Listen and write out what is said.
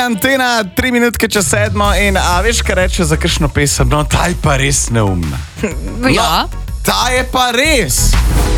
Antena, 3 minutke čez 7 in a veš, kaj reče za kakšno pesem? No, ta je pa res neumna. Ja. Ta je pa res.